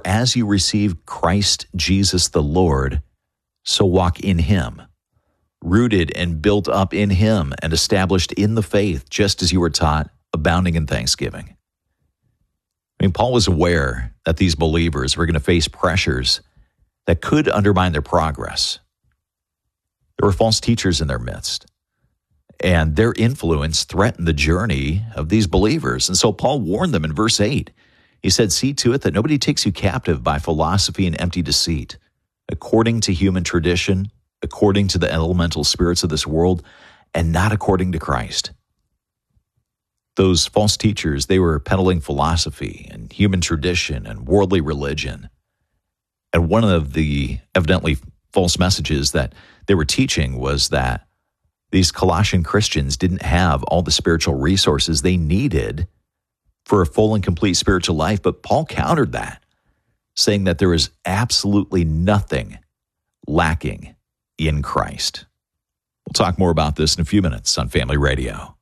as you receive Christ Jesus the Lord, so walk in him, rooted and built up in him and established in the faith, just as you were taught, abounding in thanksgiving. I mean, Paul was aware that these believers were going to face pressures that could undermine their progress. There were false teachers in their midst, and their influence threatened the journey of these believers. And so Paul warned them in verse 8. He said, "See to it that nobody takes you captive by philosophy and empty deceit, according to human tradition, according to the elemental spirits of this world, and not according to Christ." Those false teachers, they were peddling philosophy and human tradition and worldly religion. And one of the evidently false messages that they were teaching was that these Colossian Christians didn't have all the spiritual resources they needed for a full and complete spiritual life. But Paul countered that, saying that there is absolutely nothing lacking in Christ. We'll talk more about this in a few minutes on Family Radio.